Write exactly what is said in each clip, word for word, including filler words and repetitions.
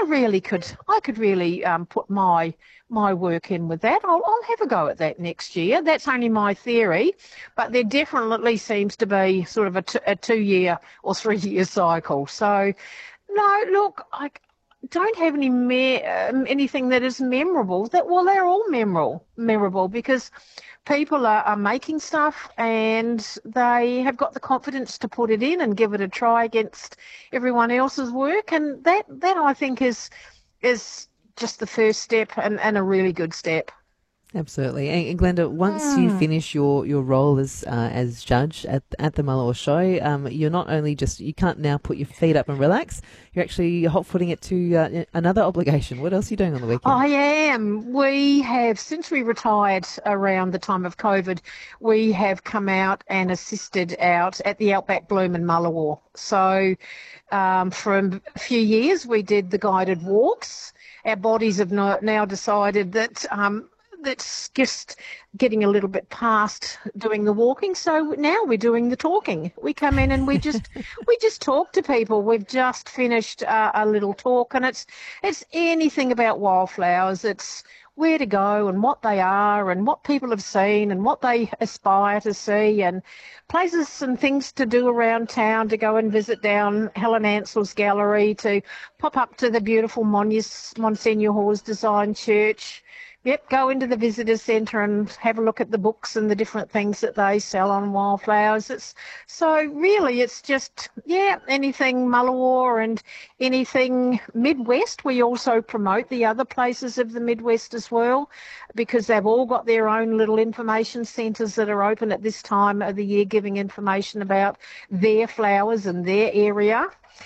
I really could, I could really um, put my my work in with that. I'll, I'll have a go at that next year. That's only my theory, but there definitely seems to be sort of a, t- a two-year or three-year cycle. So, no, look, I don't have any me- um, anything that is memorable. That well, they're all memorable, memorable because people are, are making stuff and they have got the confidence to put it in and give it a try against everyone else's work, and that that I think is is just the first step and, and a really good step. Absolutely. And, and Glenda, once you Mm. finish your, your role as uh, as judge at at the Mullawa show, um, you're not only just, you can't now put your feet up and relax, you're actually hot footing it to uh, another obligation. What else are you doing on the weekend? I am. We have, since we retired around the time of COVID, we have come out and assisted out at the Outback Bloom in Mullawa. So um, for a few years we did the guided walks. Our bodies have no, now decided that um, that's just getting a little bit past doing the walking. So now we're doing the talking. We come in and we just we just talk to people. We've just finished uh, a little talk, and it's it's anything about wildflowers. It's where to go and what they are and what people have seen and what they aspire to see, and places and things to do around town, to go and visit down Helen Ansell's gallery, to pop up to the beautiful Mons- Monsignor Hawes Design Church. Yep, go into the visitor centre and have a look at the books and the different things that they sell on wildflowers. It's so really, it's just yeah, anything Mullawa and anything Midwest. We also promote the other places of the Midwest as well, because they've all got their own little information centres that are open at this time of the year, giving information about their flowers and their area.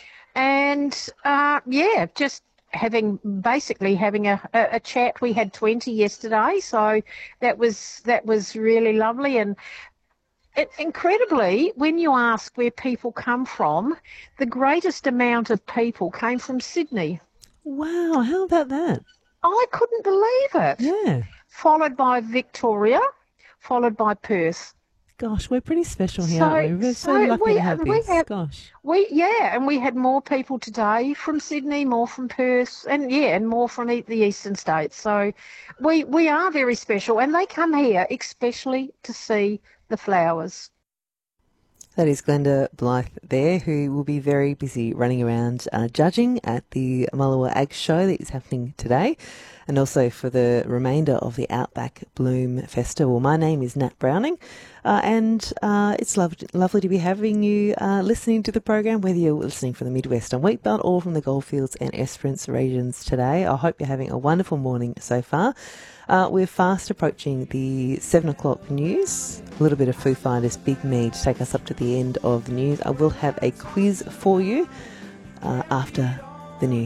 And uh, yeah, just having basically having a, a, a chat. We had twenty yesterday, so that was that was really lovely. And it, incredibly, when you ask where people come from, the greatest amount of people came from Sydney. Wow, how about that? I couldn't believe it. Yeah. Followed by Victoria, followed by Perth. Gosh, we're pretty special here, So, aren't we? We're so, so lucky we to have we this. have Gosh. we yeah, and we had more people today from Sydney, more from Perth, and yeah, and more from the the eastern states. So, we we are very special, and they come here especially to see the flowers. That is Glenda Blythe there, who will be very busy running around uh, judging at the Mullawa Ag Show that is happening today, and also for the remainder of the Outback Bloom Festival. My name is Nat Browning, uh, and uh, it's lov- lovely to be having you uh, listening to the program, whether you're listening from the Midwest on Wheatbelt or from the Goldfields and Esperance regions today. I hope you're having a wonderful morning so far. Uh, we're fast approaching the seven o'clock news. A little bit of Foo Fighters' Big Me to take us up to the end of the news. I will have a quiz for you uh, after the news.